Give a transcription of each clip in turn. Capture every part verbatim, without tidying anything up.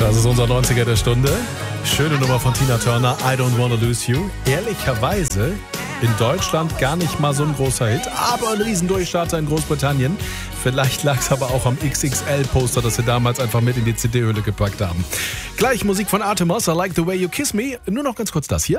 Das ist unser neunziger der Stunde. Schöne Nummer von Tina Turner, I Don't Wanna Lose You. Ehrlicherweise in Deutschland gar nicht mal so ein großer Hit, aber ein Riesendurchstarter in Großbritannien. Vielleicht lag es aber auch am X X L-Poster, das sie damals einfach mit in die C D-Hülle gepackt haben. Gleich Musik von Artemis, I Like the Way You Kiss Me. Nur noch ganz kurz das hier.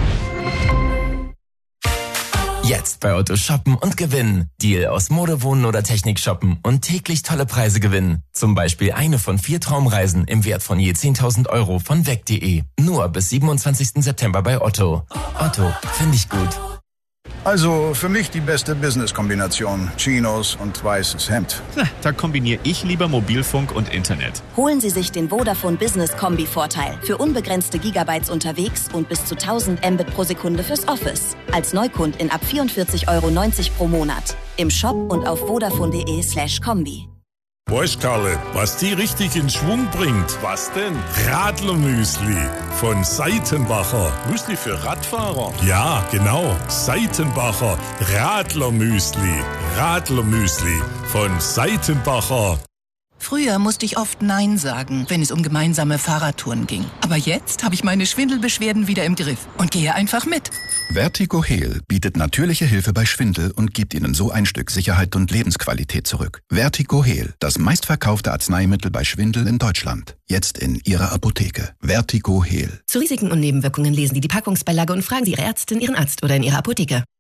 Jetzt bei Otto shoppen und gewinnen. Deal aus Mode, Wohnen oder Technik shoppen und täglich tolle Preise gewinnen. Zum Beispiel eine von vier Traumreisen im Wert von je zehntausend Euro von weg punkt de. Nur bis siebenundzwanzigsten September bei Otto. Otto, finde ich gut. Also für mich die beste Business-Kombination. Chinos und weißes Hemd. Na, da kombiniere ich lieber Mobilfunk und Internet. Holen Sie sich den Vodafone Business Kombi-Vorteil. Für unbegrenzte Gigabytes unterwegs und bis zu tausend Mbit pro Sekunde fürs Office. Als Neukundin ab vierundvierzig Euro neunzig pro Monat. Im Shop und auf vodafone.de slash Kombi. Weißt, Karle, was die richtig in Schwung bringt? Was denn? Radlermüsli von Seitenbacher. Müsli für Radfahrer? Ja, genau. Seitenbacher Radlermüsli. Radlermüsli von Seitenbacher. Früher musste ich oft Nein sagen, wenn es um gemeinsame Fahrradtouren ging. Aber jetzt habe ich meine Schwindelbeschwerden wieder im Griff und gehe einfach mit. Vertigo-Heal bietet natürliche Hilfe bei Schwindel und gibt Ihnen so ein Stück Sicherheit und Lebensqualität zurück. Vertigo-Heal, das meistverkaufte Arzneimittel bei Schwindel in Deutschland. Jetzt in Ihrer Apotheke. Vertigo-Heal. Zu Risiken und Nebenwirkungen lesen Sie die Packungsbeilage und fragen Sie Ihre Ärztin, Ihren Arzt oder in Ihrer Apotheke.